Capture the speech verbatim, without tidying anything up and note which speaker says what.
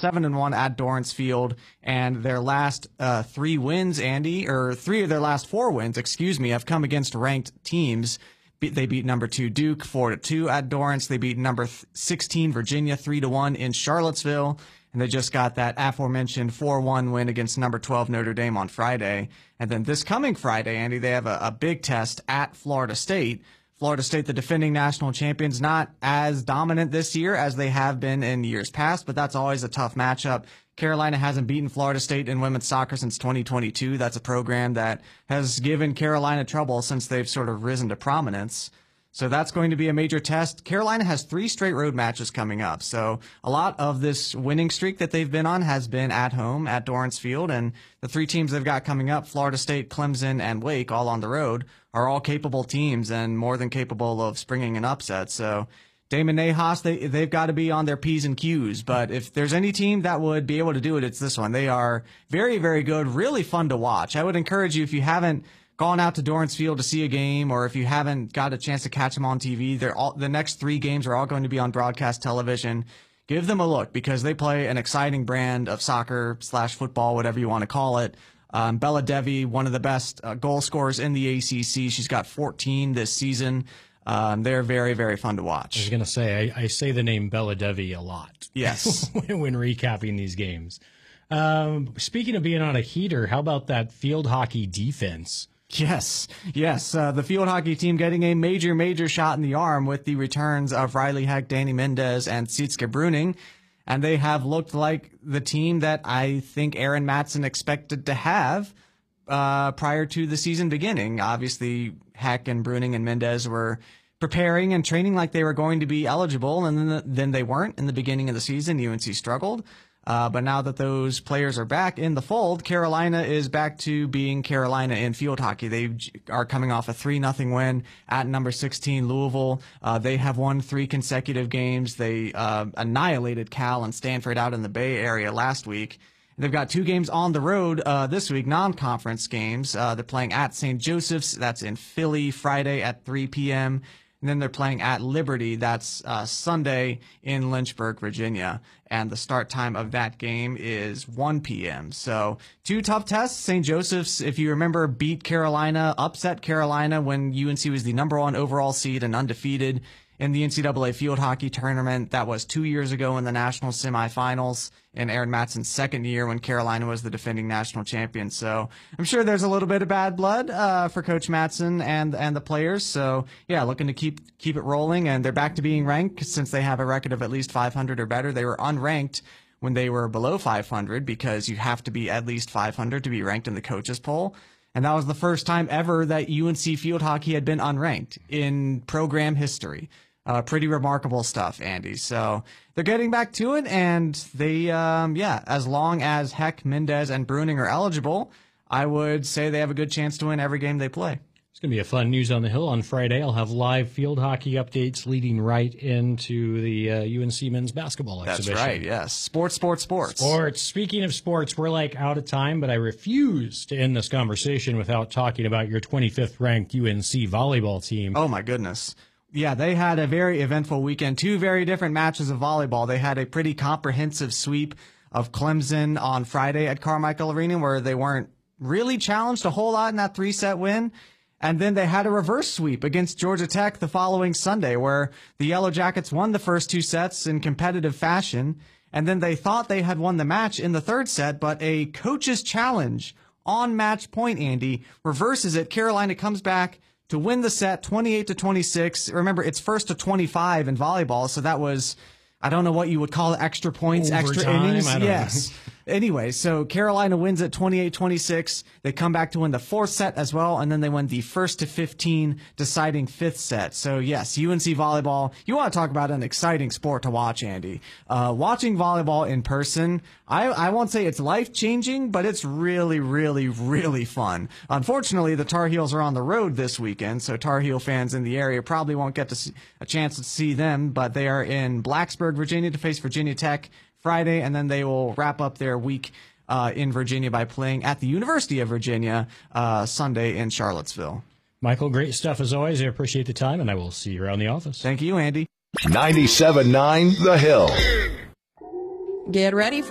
Speaker 1: seven and one at Dorrance Field, and their last uh, three wins, Andy, or three of their last four wins, excuse me, have come against ranked teams. They beat number two Duke four to two at Dorrance. They beat number sixteen Virginia three to one in Charlottesville. And they just got that aforementioned four one win against number twelve Notre Dame on Friday. And then this coming Friday, Andy, they have a, a big test at Florida State. Florida State, the defending national champions, not as dominant this year as they have been in years past, but that's always a tough matchup. Carolina hasn't beaten Florida State in women's soccer since twenty twenty-two. That's a program that has given Carolina trouble since they've sort of risen to prominence. So that's going to be a major test. Carolina has three straight road matches coming up. So a lot of this winning streak that they've been on has been at home at Dorrance Field. And the three teams they've got coming up, Florida State, Clemson, and Wake, all on the road, are all capable teams and more than capable of springing an upset. So Damon Nahas, they, they've got to be on their P's and Q's. But if there's any team that would be able to do it, it's this one. They are very, very good, really fun to watch. I would encourage you, if you haven't gone out to Dorrance Field to see a game, or if you haven't got a chance to catch them on T V, they're all, the next three games are all going to be on broadcast television. Give them a look because they play an exciting brand of soccer slash football, whatever you want to call it. Um, Bella Devi, one of the best uh, goal scorers in the A C C. She's got fourteen this season. Um, they're very, very fun to watch.
Speaker 2: I was going to say, I, I say the name Bella Devi a lot.
Speaker 1: Yes.
Speaker 2: when, when recapping these games. Um, speaking of being on a heater, how about that field hockey defense?
Speaker 1: Yes, yes. Uh, the field hockey team getting a major, major shot in the arm with the returns of Riley Heck, Danny Mendez, and Sietske Bruning. And they have looked like the team that I think Aaron Matson expected to have uh, prior to the season beginning. Obviously, Heck and Bruning and Mendez were preparing and training like they were going to be eligible, and then, then they weren't in the beginning of the season. U N C struggled. Uh, but now that those players are back in the fold, Carolina is back to being Carolina in field hockey. They are coming off a three nothing win at number sixteen Louisville. Uh, they have won three consecutive games. They uh, annihilated Cal and Stanford out in the Bay Area last week. They've got two games on the road uh, this week, non-conference games. Uh, they're playing at Saint Joseph's. That's in Philly, Friday at three p.m., and then they're playing at Liberty. That's uh, Sunday in Lynchburg, Virginia. And the start time of that game is one p.m. So two tough tests. Saint Joseph's, if you remember, beat Carolina, upset Carolina when U N C was the number one overall seed and undefeated in the N C double A field hockey tournament. That was two years ago in the national semifinals in Aaron Matson's second year when Carolina was the defending national champion. So I'm sure there's a little bit of bad blood uh, for Coach Matson and and the players. So yeah, looking to keep keep it rolling, and they're back to being ranked since they have a record of at least five hundred or better. They were unranked when they were below five hundred because you have to be at least five hundred to be ranked in the coaches poll. And that was the first time ever that U N C field hockey had been unranked in program history. Uh, pretty remarkable stuff, Andy. So they're getting back to it, and they, um, yeah, as long as Heck, Mendez, and Bruning are eligible, I would say they have a good chance to win every game they play.
Speaker 2: It's going to be a fun News on the Hill on Friday. I'll have live field hockey updates leading right into the uh, U N C men's basketball exhibition.
Speaker 1: That's right, yes. Sports, sports, sports.
Speaker 2: Sports. Speaking of sports, we're like out of time, but I refuse to end this conversation without talking about your twenty-fifth ranked U N C volleyball team.
Speaker 1: Oh, my goodness. Yeah, they had a very eventful weekend. Two very different matches of volleyball. They had a pretty comprehensive sweep of Clemson on Friday at Carmichael Arena, where they weren't really challenged a whole lot in that three-set win. And then they had a reverse sweep against Georgia Tech the following Sunday, where the Yellow Jackets won the first two sets in competitive fashion. And then they thought they had won the match in the third set, but a coach's challenge on match point, Andy, reverses it. Carolina comes back to win the set twenty-eight to twenty-six. Remember, it's first to twenty-five in volleyball, so that was, I don't know what you would call it, extra points,
Speaker 2: Overtime,
Speaker 1: extra innings.
Speaker 2: I don't
Speaker 1: yes.
Speaker 2: know.
Speaker 1: Anyway, so Carolina wins at twenty-eight twenty-six. They come back to win the fourth set as well, and then they win the first to fifteen deciding fifth set. So, yes, U N C volleyball, you want to talk about an exciting sport to watch, Andy. Uh, watching volleyball in person, I, I won't say it's life-changing, but it's really, really, really fun. Unfortunately, the Tar Heels are on the road this weekend, so Tar Heel fans in the area probably won't get to see, a chance to see them, but they are in Blacksburg, Virginia to face Virginia Tech Friday, and then they will wrap up their week uh, in Virginia by playing at the University of Virginia uh, Sunday in Charlottesville.
Speaker 2: Michael, great stuff as always. I appreciate the time, and I will see you around the office.
Speaker 1: Thank you, Andy.
Speaker 3: ninety-seven point nine The Hill.
Speaker 4: Get ready for